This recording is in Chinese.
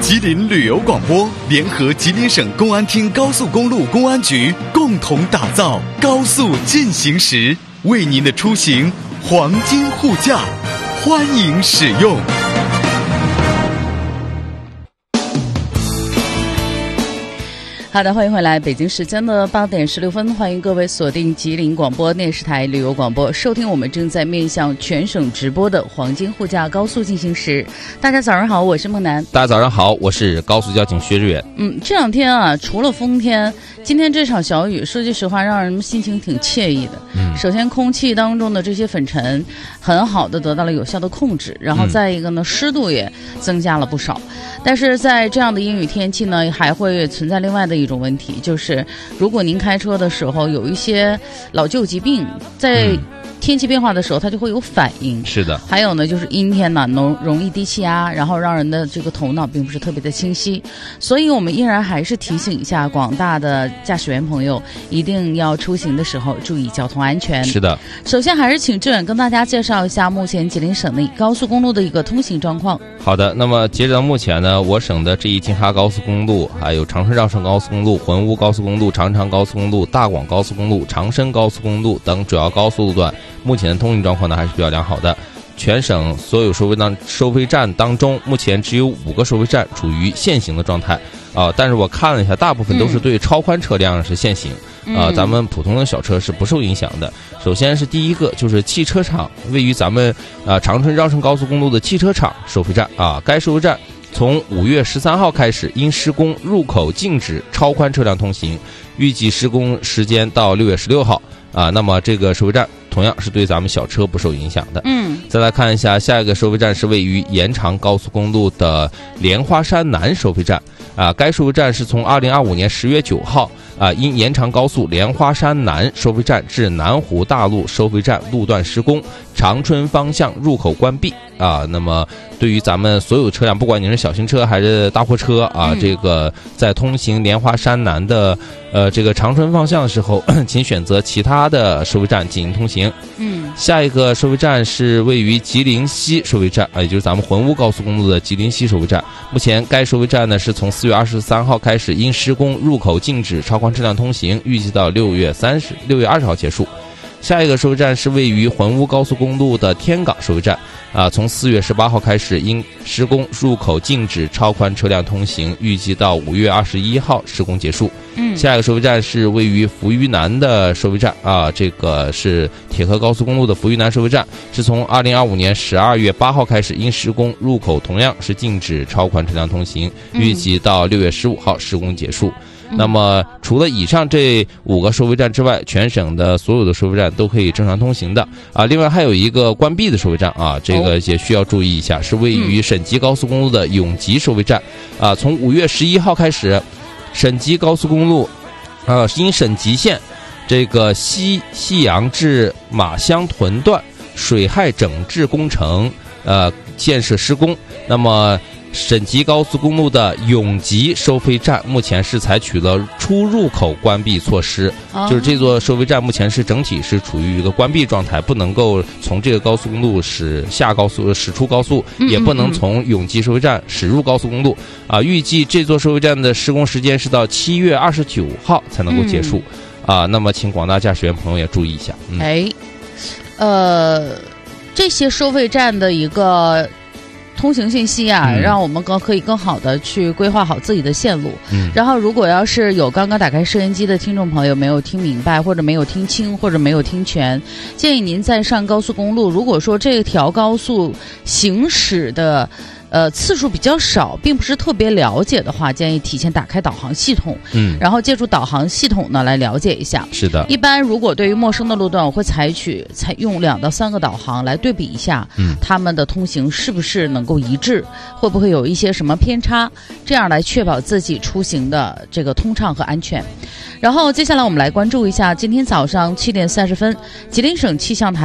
吉林旅游广播联合吉林省公安厅高速公路公安局共同打造高速进行时，为您的出行黄金护驾，欢迎使用。 好的，欢迎回来，北京时间的8点16分，欢迎各位锁定吉林广播电视台旅游广播，收听我们正在面向全省直播的黄金护驾高速进行时。大家早上好，我是梦楠。 大家早上好，我是高速交警薛志远。 这两天啊，除了风天，今天这场小雨，说句实话，让人们心情挺惬意的。首先，空气当中的这些粉尘很好的得到了有效的控制，然后再一个呢，湿度也增加了不少。但是在这样的阴雨天气呢，还会存在另外的一种问题，就是如果您开车的时候有一些老旧疾病，在天气变化的时候它就会有反应。是的。还有呢，就是阴天呢容易低气压，然后让人的这个头脑并不是特别的清晰。所以我们依然还是提醒一下广大的驾驶员朋友，一定要出行的时候注意交通安全。是的。首先还是请志远跟大家介绍一下目前吉林省内高速公路的一个通行状况。 好的，那么截止到目前呢，我省的G1京哈高速公路、还有长春绕城高速公路、浑乌高速公路、长长高速公路、大广高速公路、长深高速公路等主要高速路段，目前的通行状况呢还是比较良好的。全省所有收费站当中，目前只有5个收费站处于限行的状态但是我看了一下，大部分都是对超宽车辆是限行咱们普通的小车是不受影响的。首先是第一个，就是汽车厂，位于咱们长春绕城高速公路的汽车厂收费站该收费站从5月13号开始因施工入口禁止超宽车辆通行，预计施工时间到6月16号那么这个收费站同样是对咱们小车不受影响的。再来看一下下一个收费站是位于延长高速公路的莲花山南收费站该收费站是从2025年10月9号因延长高速莲花山南收费站至南湖大路收费站路段施工，长春方向入口关闭那么对于咱们所有车辆，不管你是小型车还是大货车这个在通行莲花山南的这个长春方向的时候，请选择其他的收费站进行通行。下一个收费站是位于吉林西收费站也就是咱们浑乌高速公路的吉林西收费站。目前该收费站呢是从4月23号开始因施工入口禁止超宽车辆通行，预计到6月20号结束。下一个收费站是位于浑乌高速公路的天港收费站从4月18号开始因施工入口禁止超宽车辆通行，预计到5月21号施工结束。下一个收费站是位于扶余南的收费站这个是铁河高速公路的扶余南收费站，是从2025年12月8号开始因施工入口同样是禁止超宽车辆通行，预计到6月15号施工结束。那么除了以上这5个收费站之外，全省的所有的收费站都可以正常通行的另外还有一个关闭的收费站这个也需要注意一下，是位于沈吉高速公路的永吉收费站从5月11号开始，沈吉高速公路因沈吉县这个西阳至马乡屯段水害整治工程建设施工，那么沈吉高速公路的永吉收费站目前是采取了出入口关闭措施就是这座收费站目前是整体是处于一个关闭状态，不能够从这个高速公路驶出高速也不能从永吉收费站驶入高速公路预计这座收费站的施工时间是到7月29号才能够结束那么请广大驾驶员朋友也注意一下这些收费站的一个通行信息让我们可以更好的去规划好自己的线路然后如果要是有刚刚打开收音机的听众朋友没有听明白，或者没有听清，或者没有听全，建议您在上高速公路，如果说这条高速行驶的次数比较少，并不是特别了解的话，建议提前打开导航系统然后借助导航系统呢来了解一下。是的，一般如果对于陌生的路段，我会采用2到3个导航来对比一下他们的通行是不是能够一致，会不会有一些什么偏差，这样来确保自己出行的这个通畅和安全。然后接下来我们来关注一下今天早上7点30分吉林省气象台